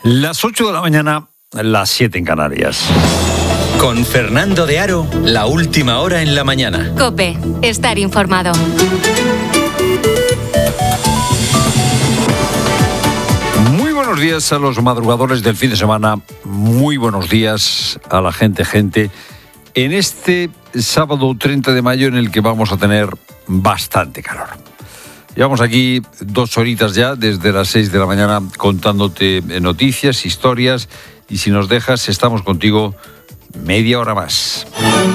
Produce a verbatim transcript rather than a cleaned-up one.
Las ocho de la mañana, las siete en Canarias. Con Fernando de Aro, la última hora en la mañana. COPE, estar informado. Muy buenos días a los madrugadores del fin de semana. Muy buenos días a la gente, gente. En este sábado treinta de mayo en el que vamos a tener bastante calor. Llevamos aquí dos horitas ya, desde las seis de la mañana, contándote noticias, historias, y si nos dejas, estamos contigo media hora más.